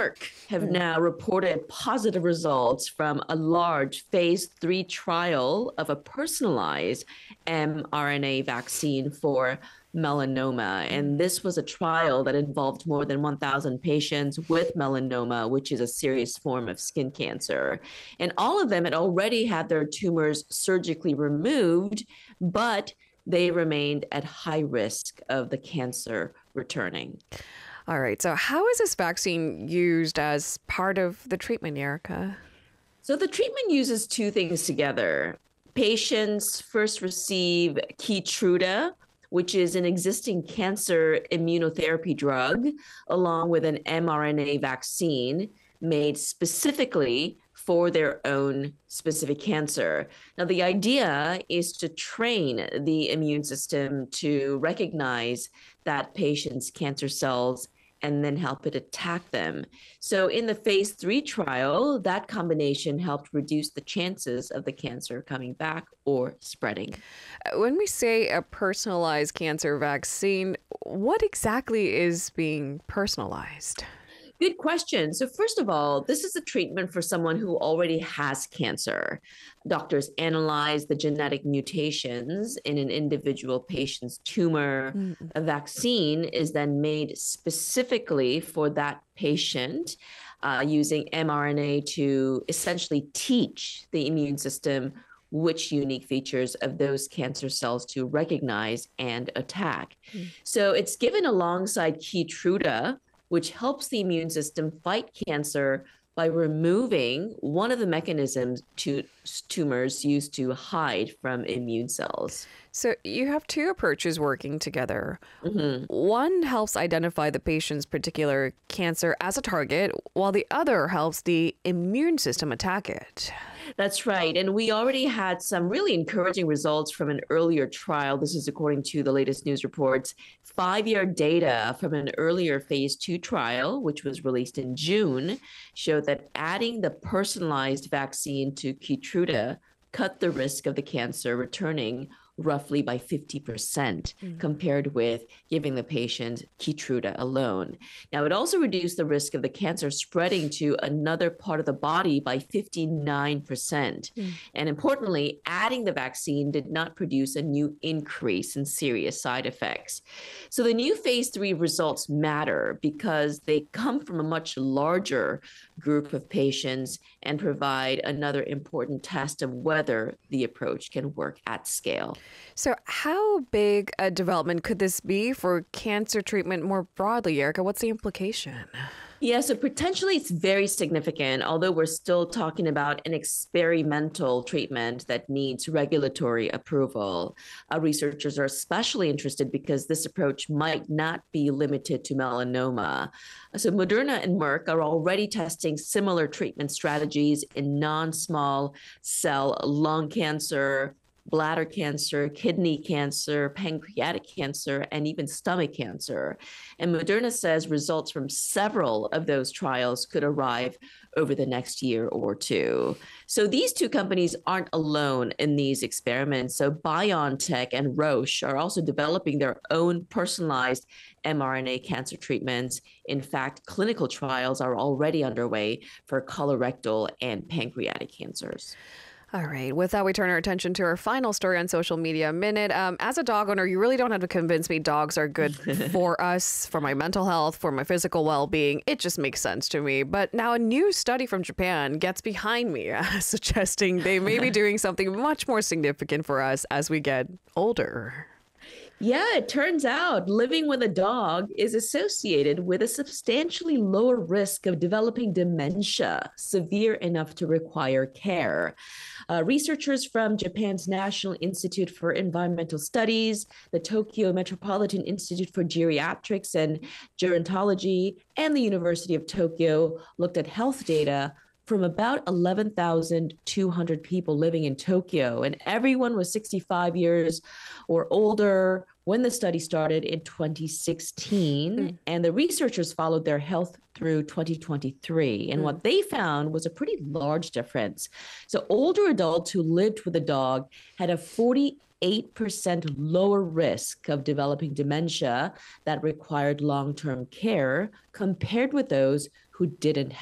Merck have now reported positive results from a large phase 3 trial of a personalized mRNA vaccine for melanoma. And this was a trial that involved more than 1,000 patients with melanoma, which is a serious form of skin cancer. And all of them had already had their tumors surgically removed, but they remained at high risk of the cancer returning. All right. So how is this vaccine used as part of the treatment, Erica? So the treatment uses two things together. Patients first receive Keytruda, which is an existing cancer immunotherapy drug, along with an mRNA vaccine made specifically for their own specific cancer. Now, the idea is to train the immune system to recognize that patient's cancer cells and then help it attack them. So in the phase 3 trial, that combination helped reduce the chances of the cancer coming back or spreading. When we say a personalized cancer vaccine, what exactly is being personalized? Good question. So first of all, this is a treatment for someone who already has cancer. Doctors analyze the genetic mutations in an individual patient's tumor. A vaccine is then made specifically for that patient using mRNA to essentially teach the immune system which unique features of those cancer cells to recognize and attack. So it's given alongside Keytruda, which helps the immune system fight cancer by removing one of the mechanisms tumors use to hide from immune cells. So you have two approaches working together. One helps identify the patient's particular cancer as a target, while the other helps the immune system attack it. That's right. And we already had some really encouraging results from an earlier trial. This is according to the latest news reports. 5-year data from an earlier phase 2 trial, which was released in June, showed that adding the personalized vaccine to Keytruda cut the risk of the cancer returning roughly by 50% compared with giving the patient Keytruda alone. Now, it also reduced the risk of the cancer spreading to another part of the body by 59%. And importantly, adding the vaccine did not produce a new increase in serious side effects. So the new phase 3 results matter because they come from a much larger group of patients and provide another important test of whether the approach can work at scale. So how big a development could this be for cancer treatment more broadly, Erica? What's the implication? Yeah, so potentially it's very significant, although we're still talking about an experimental treatment that needs regulatory approval. Researchers are especially interested because this approach might not be limited to melanoma. So Moderna and Merck are already testing similar treatment strategies in non-small cell lung cancer, bladder cancer, kidney cancer, pancreatic cancer, and even stomach cancer. And Moderna says results from several of those trials could arrive over the next year or two. So these two companies aren't alone in these experiments. So BioNTech and Roche are also developing their own personalized mRNA cancer treatments. In fact, clinical trials are already underway for colorectal and pancreatic cancers. All right. With that, we turn our attention to our final story on Social Media Minute. As a dog owner, you really don't have to convince me dogs are good for us, for my mental health, for my physical well-being. It just makes sense to me. But now a new study from Japan gets behind me, suggesting they may be doing something much more significant for us as we get older. Yeah, it turns out living with a dog is associated with a substantially lower risk of developing dementia, severe enough to require care. Researchers from Japan's National Institute for Environmental Studies, the Tokyo Metropolitan Institute for Geriatrics and Gerontology, and the University of Tokyo looked at health data from about 11,200 people living in Tokyo, and everyone was 65 years or older when the study started in 2016. And the researchers followed their health through 2023. And what they found was a pretty large difference. So older adults who lived with a dog had a 48% lower risk of developing dementia that required long-term care compared with those who didn't